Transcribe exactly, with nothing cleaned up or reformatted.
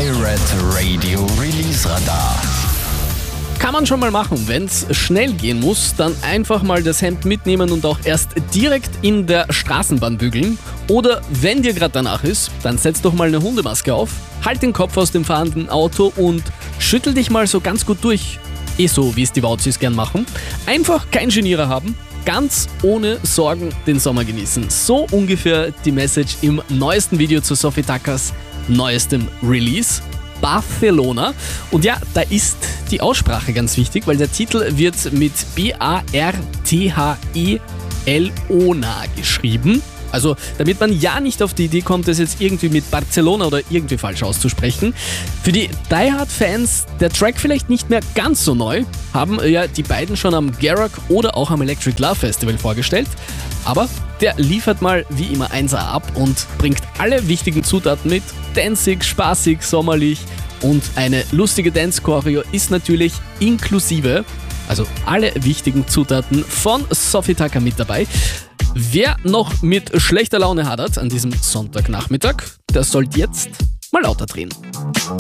Pirate Radio Release Radar. Kann man schon mal machen. Wenn es schnell gehen muss, dann einfach mal das Hemd mitnehmen und auch erst direkt in der Straßenbahn bügeln. Oder wenn dir gerade danach ist, dann setz doch mal eine Hundemaske auf, halt den Kopf aus dem fahrenden Auto und schüttel dich mal so ganz gut durch. Eh so, wie es die Wauzis gern machen. Einfach kein Genierer haben, ganz ohne Sorgen den Sommer genießen. So ungefähr die Message im neuesten Video zu Sophie Tuckers neuestem Release. Barcelona. Und ja, da ist die Aussprache ganz wichtig, weil der Titel wird mit B A R T H E L O N A geschrieben. Also, damit man ja nicht auf die Idee kommt, das jetzt irgendwie mit Barcelona oder irgendwie falsch auszusprechen. Für die Die Hard-Fans der Track vielleicht nicht mehr ganz so neu, haben ja die beiden schon am Garrock oder auch am Electric Love Festival vorgestellt. Aber der liefert mal wie immer eins A ab und bringt alle wichtigen Zutaten mit. Danzig, spaßig, sommerlich und eine lustige Dance-Choreo ist natürlich inklusive. Also alle wichtigen Zutaten von Sophie Tucker mit dabei. Wer noch mit schlechter Laune hadert an diesem Sonntagnachmittag, der sollte jetzt mal lauter drehen.